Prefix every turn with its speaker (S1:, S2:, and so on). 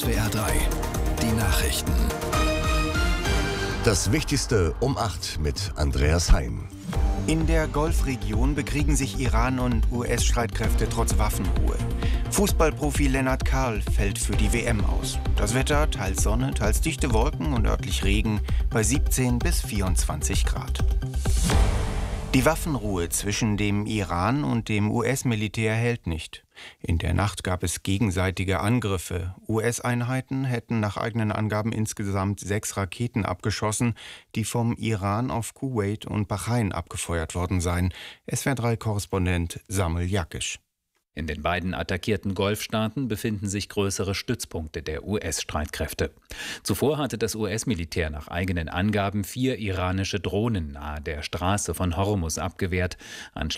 S1: SWR 3, die Nachrichten.
S2: Das Wichtigste um 8 mit Andreas Heim.
S3: In der Golfregion bekriegen sich Iran und US-Streitkräfte trotz Waffenruhe. Fußballprofi Lennart Kahl fällt für die WM aus. Das Wetter, teils Sonne, teils dichte Wolken und örtlich Regen bei 17 bis 24 Grad. Die Waffenruhe zwischen dem Iran und dem US-Militär hält nicht. In der Nacht gab es gegenseitige Angriffe. US-Einheiten hätten nach eigenen Angaben insgesamt 6 Raketen abgeschossen, die vom Iran auf Kuwait und Bahrain abgefeuert worden seien. SWR3-Korrespondent Samuel Jakisch.
S4: In den beiden attackierten Golfstaaten befinden sich größere Stützpunkte der US-Streitkräfte. Zuvor hatte das US-Militär nach eigenen Angaben 4 iranische Drohnen nahe der Straße von Hormuz abgewehrt.